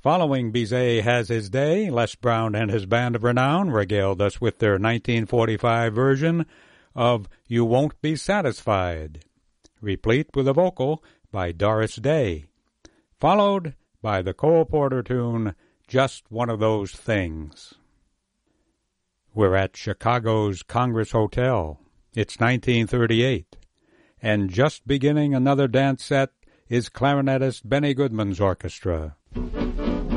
Following Bizet Has His Day, Les Brown and his band of renown regaled us with their 1945 version of You Won't Be Satisfied, replete with a vocal by Doris Day, followed by the Cole Porter tune Just One of Those Things. We're at Chicago's Congress Hotel. It's 1938, and just beginning another dance set is clarinetist Benny Goodman's orchestra.